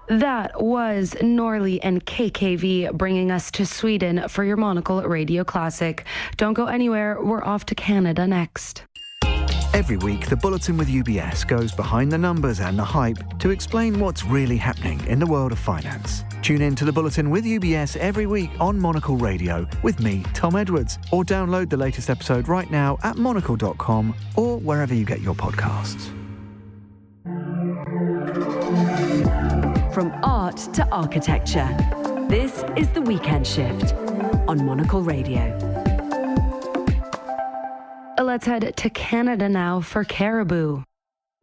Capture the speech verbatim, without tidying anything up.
That was Norley and K K V bringing us to Sweden for your Monocle Radio Classic. Don't go anywhere, we're off to Canada next. Every week, the Bulletin with U B S goes behind the numbers and the hype to explain what's really happening in the world of finance. Tune in to the Bulletin with U B S every week on Monocle Radio with me, Tom Edwards, or download the latest episode right now at monocle dot com or wherever you get your podcasts. From art to architecture, this is The Weekend Shift on Monocle Radio. Let's head to Canada now for Caribou.